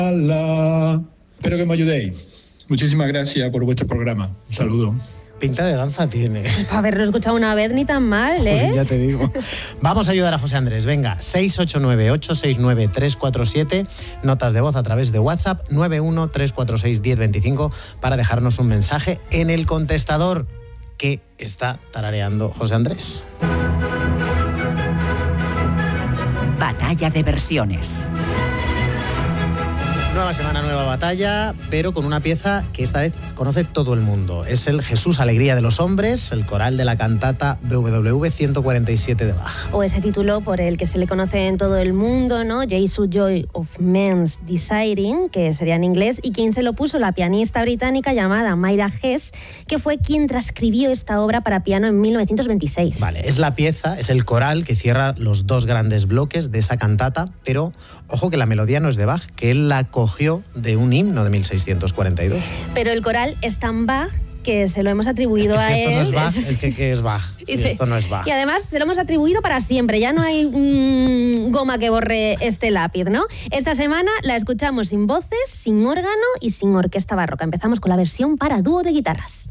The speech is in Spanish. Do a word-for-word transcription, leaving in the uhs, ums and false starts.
Espero que me ayudéis. Muchísimas gracias por vuestro programa. Un saludo. Pinta de danza tiene. Para haberlo escuchado una vez ni tan mal, ¿eh? Joder, ya te digo. Vamos a ayudar a José Andrés. Venga, seis ocho nueve, ocho seis nueve, tres cuatro siete, notas de voz a través de WhatsApp nueve uno tres cuatro seis, uno cero dos cinco para dejarnos un mensaje en el contestador que está tarareando José Andrés. Batalla de versiones. Nueva semana, nueva batalla, pero con una pieza que esta vez conoce todo el mundo. Es el Jesús, Alegría de los Hombres, el coral de la cantata B W V ciento cuarenta y siete de Bach. O ese título por el que se le conoce en todo el mundo, ¿no? Jesus Joy of Men's Desiring, que sería en inglés, y quien se lo puso, la pianista británica llamada Myra Hess, que fue quien transcribió esta obra para piano en mil novecientos veintiséis. Vale, es la pieza, es el coral que cierra los dos grandes bloques de esa cantata, pero ojo que la melodía no es de Bach, que él la cogió de un himno de mil seiscientos cuarenta y dos. Pero el coral es tan Bach que se lo hemos atribuido es que si a esto él. No es Bach, es que ¿qué es Bach? y, si se, esto no es Bach. Y además se lo hemos atribuido para siempre. Ya no hay mmm, goma que borre este lápiz, ¿no? Esta semana la escuchamos sin voces, sin órgano y sin orquesta barroca. Empezamos con la versión para dúo de guitarras.